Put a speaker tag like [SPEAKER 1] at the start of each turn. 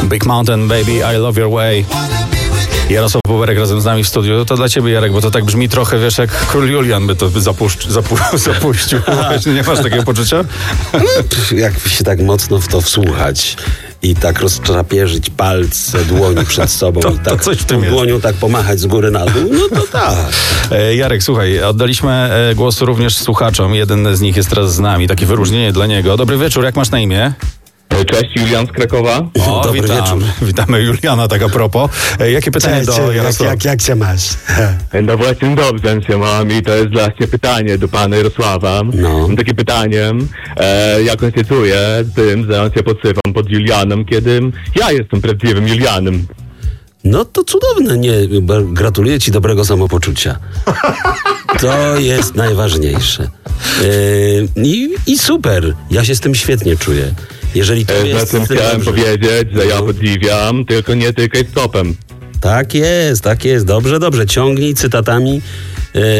[SPEAKER 1] Big Mountain Baby, I Love Your Way. Jarosław Boberek razem z nami w studiu. To dla ciebie, Jarek, bo to tak brzmi trochę, wiesz, jak Król Julian by to zapuścił. Nie masz takiego poczucia?
[SPEAKER 2] Jak się tak mocno w to wsłuchać i tak rozczapierzyć palce dłoni przed sobą i tak
[SPEAKER 1] coś w tym jest.
[SPEAKER 2] dłonią tak pomachać z góry na dół, no to tak.
[SPEAKER 1] Jarek, słuchaj, oddaliśmy głos również słuchaczom. Jeden z nich jest teraz z nami. Takie wyróżnienie dla niego. Dobry wieczór, jak masz na imię?
[SPEAKER 3] Cześć, Julian z Krakowa.
[SPEAKER 1] O,
[SPEAKER 2] Dobry wieczór.
[SPEAKER 1] Witamy Juliana, tak a propos. Jakie pytanie do Jarosława?
[SPEAKER 2] Jak się masz?
[SPEAKER 3] No właśnie dobrze się mam i to jest właśnie pytanie do pana Jarosława.
[SPEAKER 2] No.
[SPEAKER 3] Mam takie pytanie, jak on się czuje z tym, że on się podsywa pod Julianem, kiedy ja jestem prawdziwym Julianem.
[SPEAKER 2] No to cudowne, gratuluję ci dobrego samopoczucia. To jest najważniejsze. I super, ja się z tym świetnie czuję. Jeżeli to
[SPEAKER 3] Na
[SPEAKER 2] jest...
[SPEAKER 3] tym chciałem powiedzieć, że ja podziwiam, tylko nie tykaj stopem.
[SPEAKER 2] Tak jest, dobrze, ciągnij cytatami